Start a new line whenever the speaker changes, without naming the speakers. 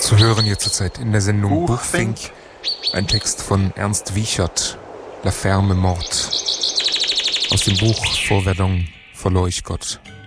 Zu hören hier zurzeit in der Sendung Buchfink, ein Text von Ernst Wiechert, La Ferme Morte, aus dem Buch Vor Verdun verlor ich Gott.